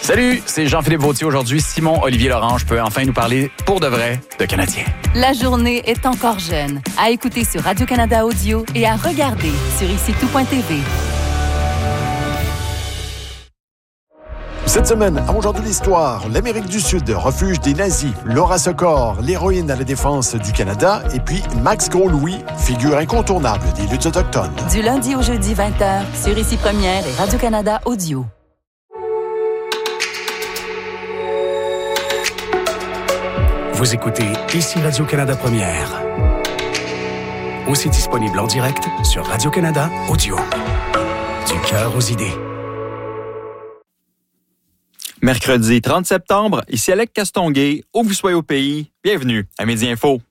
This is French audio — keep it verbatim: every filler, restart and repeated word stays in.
Salut, c'est Jean-Philippe Vautier. Aujourd'hui, Simon-Olivier Lorange peut enfin nous parler pour de vrai de Canadiens. La journée est encore jeune. À écouter sur Radio-Canada Audio et à regarder sur ici tout point t v. Cette semaine, à Aujourd'hui l'Histoire, l'Amérique du Sud, refuge des nazis, Laura Secor, l'héroïne à la défense du Canada, et puis Max Gros-Louis, figure incontournable des luttes autochtones. Du lundi au jeudi vingt heures, sur Ici Première et Radio-Canada Audio. Vous écoutez Ici Radio-Canada Première. Aussi disponible en direct sur Radio-Canada Audio. Du cœur aux idées. Mercredi trente septembre, ici Alec Castonguay, où que vous soyez au pays, bienvenue à Midi Info.